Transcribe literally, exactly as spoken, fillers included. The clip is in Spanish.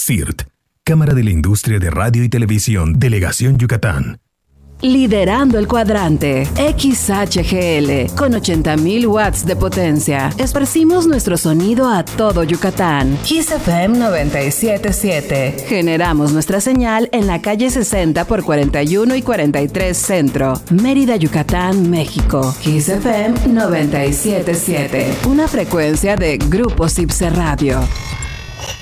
C I R T, Cámara de la Industria de Radio y Televisión, Delegación Yucatán. Liderando el cuadrante, X H G L, con ochenta mil watts de potencia. Esparcimos nuestro sonido a todo Yucatán. Kiss F M noventa y siete punto siete. Generamos nuestra señal en la calle sesenta por cuarenta y uno y cuarenta y tres Centro, Mérida, Yucatán, México. Kiss F M noventa y siete punto siete. Una frecuencia de Grupo Cipse Radio.